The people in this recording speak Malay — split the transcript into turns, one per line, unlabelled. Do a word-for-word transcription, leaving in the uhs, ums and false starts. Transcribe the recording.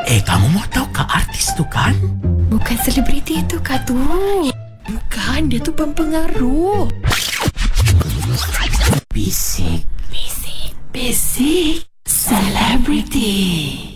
Eh, kamu mau tahu ke artis tu kan?
Bukan selebriti tu Kak tu. Bukan, dia tu pempengaruh.
Bisik.
Bisik.
Bisik.